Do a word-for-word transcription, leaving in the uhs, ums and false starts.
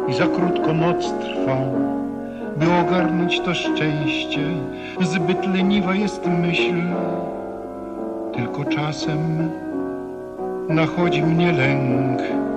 i za krótko noc trwa, by ogarnąć to szczęście. Zbyt leniwa jest myśl, tylko czasem nachodzi mnie lęk.